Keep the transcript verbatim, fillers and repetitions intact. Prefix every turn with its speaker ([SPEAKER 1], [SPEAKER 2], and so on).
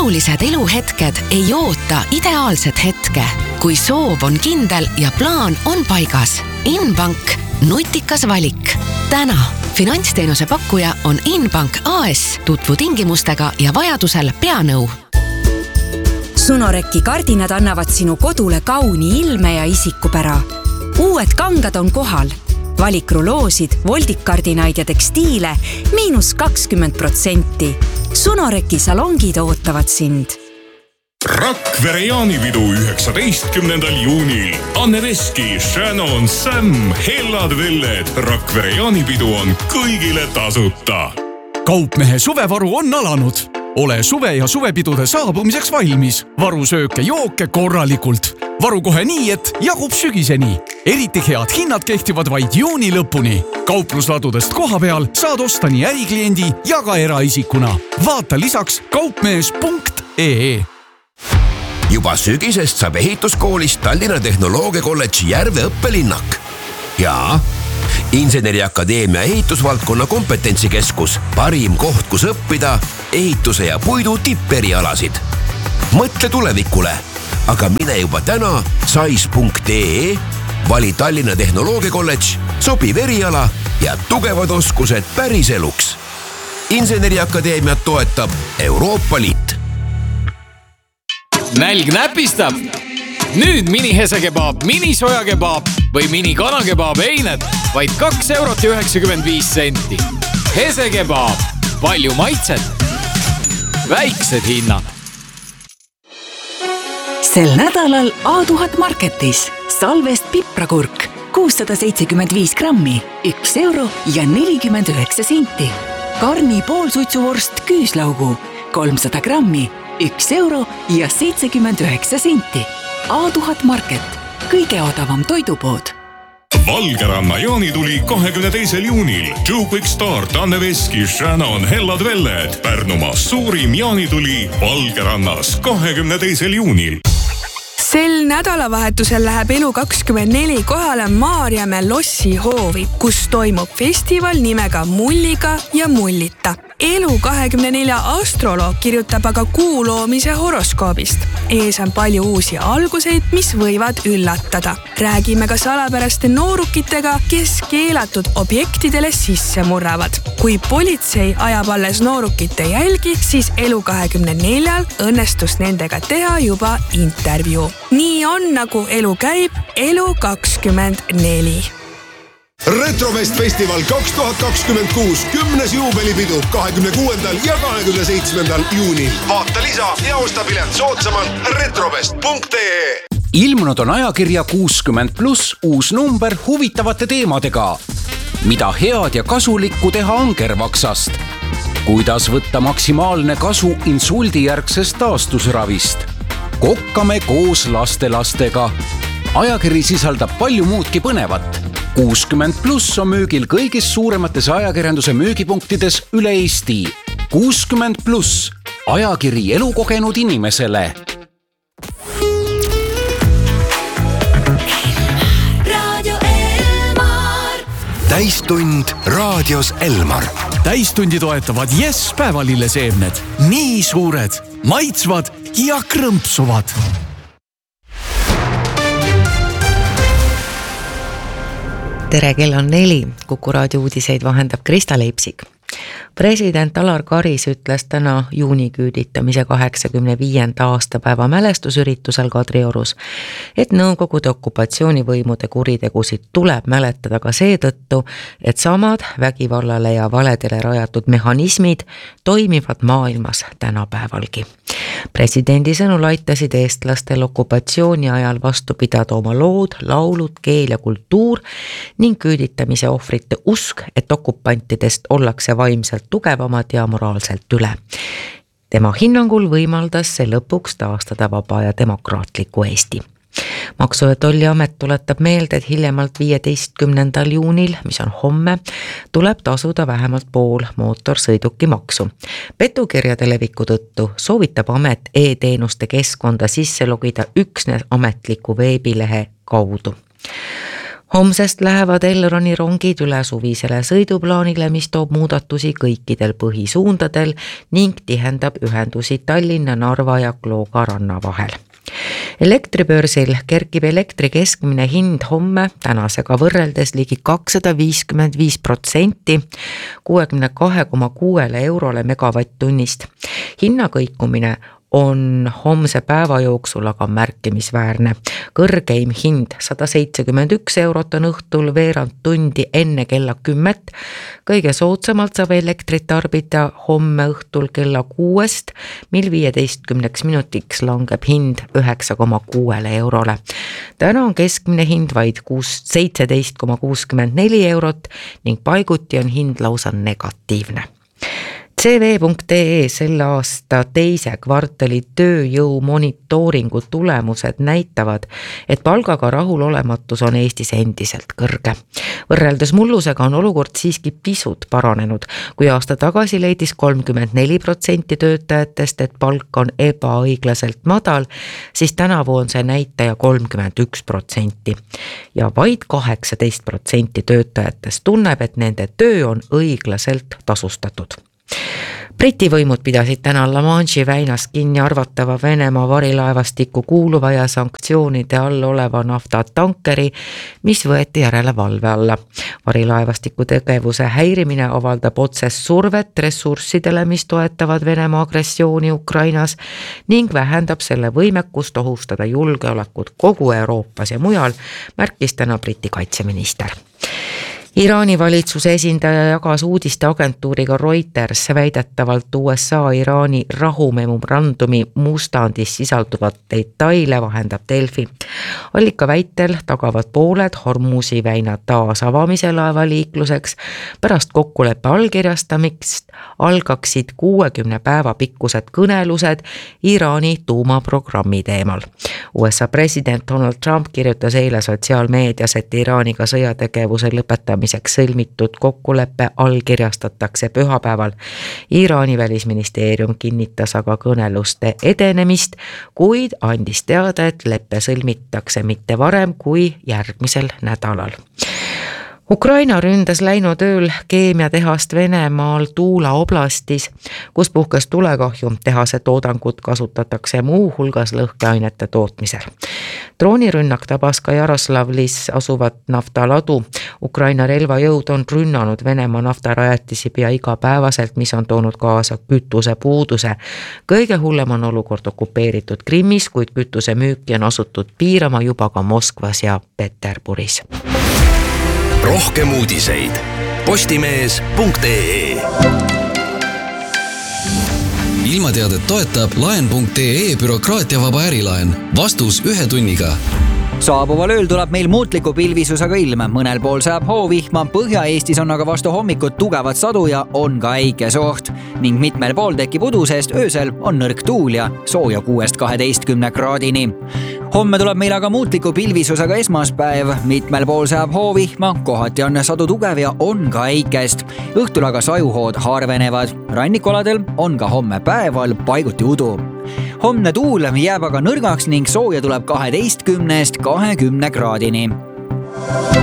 [SPEAKER 1] olulised eluhetked ei oota ideaalset hetke. Kui soov on kindel ja plaan on paigas. Inbank, nutikas valik. Täna finantsteenuse pakkuja on Inbank A S. Tutvu tingimustega ja vajadusel peanõu.
[SPEAKER 2] Sunoreki kardinad annavad sinu kodule kauni ilme ja isikupära. Uued kangad on kohal. Valik ruloosid, voldikkardinaid ja tekstiile miinus kakskümmend protsenti. Sunoreki salongid ootavad sind.
[SPEAKER 3] Rakvere jaanipidu üheksateistkümnendal juunil. Anne Veski, Shannon, Sam, Hellad Velled. Rakvere jaanipidu on kõigile tasuta.
[SPEAKER 4] Kaupmehe suvevaru on alanud. Ole suve ja suvepidude saabumiseks valmis. Varu sööke jooke korralikult. Varu kohe nii, et jagub sügiseni. Eriti head hinnad kehtivad vaid juuni lõpuni. Kauplusladudest koha peal saad osta nii ärikliendi ja ka eraisikuna. Vaata lisaks kaupmees punkt ee.
[SPEAKER 5] Juba sügisest saab ehituskoolist Tallinna Tehnoloogiakolledži Järve õppelinnak. Ja Inseneriakadeemia ehitusvaldkonna kompetentsikeskus, parim koht, kus õppida ehituse ja puidu tipperialasid. Mõtle tulevikule, aga mine juba täna sais punkt ee, vali Tallinna Tehnoloogiakolledž, sobiv eriala ja tugevad oskused päris eluks. Inseneriakadeemiat toetab Euroopa Liit.
[SPEAKER 6] Nälg näpistab. Nüüd mini hesekebab, mini sojakebab või mini kanakebab einet vaid kaks eurot ja üheksakümmend viis senti. Hesekebab, palju maitset, väiksed hinnad.
[SPEAKER 2] Sel nädalal A tuhat Marketis salvest piprakurk kuussada seitsekümmend viis grammi, üks euro ja nelikümmend üheksa senti. Karni poolsuitsuvorst küüslaugu kolmsada grammi, üks euro ja seitsekümmend üheksa senti. A tuhat Market, kõige odavam toidupood.
[SPEAKER 3] Valgeranna jaanituli kahekümne teisel juunil. Joe Quick Start, Anne Veski, Shannon, Hellad Velled. Pärnumaa suurim jaanituli Valgerannas kahekümne teisel juunil.
[SPEAKER 7] Sel nädalavahetusel läheb Elu kakskümmend neli kohale Maarjamäe Lossi hoovi, kus toimub festival nimega Mulliga ja Mullita. Elu kahekümne nelja astroloog kirjutab aga kuu loomise horoskoobist. Ees on palju uusi alguseid, mis võivad üllatada. Räägime ka salapäraste noorukitega, kes keelatud objektidele sisse murravad. Kui politsei ajab alles noorukite jälgi, siis Elu kahekümne neljal õnnestus nendega teha juba intervjuu. Nii on, nagu elu käib, Elu kakskümmend neli.
[SPEAKER 8] Retrofest Festival kaks tuhat kakskümmend kuus, kümnes juubelipidu kahekümne kuuendal ja kahekümne seitsmendal juunil. Vaata lisa ja osta pilet soodsamalt retrofest punkt ee.
[SPEAKER 9] Ilmunud on ajakirja kuuskümmend pluss uus number huvitavate teemadega. Mida head ja kasulikku teha angervaksast? Kuidas võtta maksimaalne kasu insuldijärgsest taastusravist? Kokkame koos lastelastega. Ajakiri sisaldab palju muudki põnevat. kuuskümmend pluss on müügil kõigis suuremates ajakirjanduse müügipunktides üle Eesti. kuuskümmend pluss, ajakiri elukogenud inimesele.
[SPEAKER 5] Täistund raadios Elmar.
[SPEAKER 4] Täistundi toetavad Yes päevalilleseemned. Nii suured, maitsvad ja krõmpsuvad.
[SPEAKER 10] Tere, kell on neli. Kuku raadio uudiseid vahendab Krista Leipsik. President Alar Karis ütles täna juuniküüditamise kaheksakümne viienda aastapäeva mälestusüritusel Kadriorus, et nõukogude okupatsioonivõimude kuritegusid tuleb mäletada ka seetõttu, et samad vägivallale ja valedele rajatud mehhanismid toimivad maailmas tänapäevalgi. Presidendi sõnul aitasid eestlastel okupatsiooni ajal vastu pidada oma lood, laulud, keel ja kultuur ning küüditamise ohvrite usk, et okupantidest ollakse vaimselt tugevamad ja moraalselt üle. Tema hinnangul võimaldas see lõpuks taastada vaba ja demokraatliku Eesti. Maksu- ja Tolliamet tuletab meelde, et hiljemalt viieteistkümnendal juunil, mis on homme, tuleb tasuda vähemalt pool mootorsõiduki maksu. Petukirjade leviku tõttu soovitab amet e-teenuste keskkonda sisse logida üksnes ametliku veebilehe kaudu. Homsest lähevad Elroni rongid üle suvisele sõiduplaanile, mis toob muudatusi kõikidel põhisuundadel ning tihendab ühendusi Tallinna, Narva ja Klooga ranna vahel. Elektribörsil kerkib elektri keskmine hind homme tänasega võrreldes ligi kakssada viiskümmend viis protsenti kuuekümne kahe koma kuuele eurole megavatt-tunnist. Hinnakõikumine on homse päeva jooksul aga märkimisväärne. Kõrgeim hind sada seitsekümmend üks eurot on õhtul veerand tundi enne kella kümmet. Kõige soodsamalt saab elektrit tarbida homme õhtul kella kuuest, mil viieteistkümneks minutiks langeb hind üheksa koma kuuele eurole. Täna on keskmine hind vaid seitseteist koma kuuskümmend neli eurot ning paiguti on hind lausa negatiivne. C V punkt E selle aasta teise kvartali tööjõu monitooringu tulemused näitavad, et palgaga rahulolematus on Eestis endiselt kõrge. Võrreldes mullusega on olukord siiski pisut paranenud, kui aasta tagasi leidis kolmkümmend neli protsenti töötajatest, et palk on ebaõiglaselt madal, siis tänavu on see näitaja kolmkümmend üks protsenti ja vaid kaheksateist protsenti töötajatest tunneb, et nende töö on õiglaselt tasustatud. Briti võimud pidasid täna La Manche'i väinas kinni arvatava Venemaa varilaevastikku kuuluva ja sanktsioonide all oleva naftatankeri, mis võeti järele valve alla. Varilaevastiku tegevuse häirimine avaldab otsest survet ressurssidele, mis toetavad Venemaa agressiooni Ukrainas ning vähendab selle võimekust ohustada julgeolekut kogu Euroopas ja mujal, märkis täna Briti kaitseminister. Iraani valitsuse esindaja jagas uudisteagentuuriga Reuters väidetavalt U S A Iraani rahumemorandumi mustandis sisalduvat detaile, vahendab Delfi. Allika väitel tagavad pooled Hormuzi väina taas avamise laevaliikluseks. Pärast kokkuleppe allkirjastamist algaksid kuuekümne päeva pikkused kõnelused Iraani tuumaprogrammi teemal. U S A president Donald Trump kirjutas eile sotsiaalmeedias, et Iraaniga sõjategevuse lõpetamiseks sõlmitud kokkuleppe allkirjastatakse pühapäeval. Iraani välisministeerium kinnitas aga kõneluste edenemist, kuid andis teada, et leppe sõlmitakse mitte varem kui järgmisel nädalal. Ukraina ründas läinud ööl keemiatehast Venemaal Tuula oblastis, kus puhkes tulekahju. Tehase toodangut kasutatakse muu hulgas lõhkeainete tootmisel. Droonirünnak tabas ka Jaroslavlis asuvat naftaladu. Ukraina relvajõud on rünnanud Venemaa naftarajatisi pea igapäevaselt, mis on toonud kaasa kütuse puuduse. Kõige hullem on olukord okupeeritud Krimmis, kuid kütuse müüki on asutud piirama juba ka Moskvas ja Peterburis.
[SPEAKER 5] Rohkem uudiseid postimees punkt ee. Ilmateadet toetab laen punkt ee bürokraatiavaba ärilaen. Vastus ühe tunniga.
[SPEAKER 11] Saabuval ööl tuleb meil muutliku pilvisusega ilm. Mõnel pool saab hoovihma, Põhja-Eestis on aga vastu hommikut tugevat sadu ja on ka äikesoht. Ning mitmel pool tekib udu, sest öösel on nõrk tuul ja sooja kuuest kaheteistkümne kraadini. Homme tuleb meil aga muutliku pilvisusega esmaspäev. Mitmel pool saab hoovihma, kohati on sadu tugev ja on ka äikest. Õhtul aga sajuhood harvenevad. Rannikoladel on ka homme päeval paiguti udu. Homne tuul jääb aga nõrgaks ning sooja tuleb kaheteistkümnest kahekümne kraadini.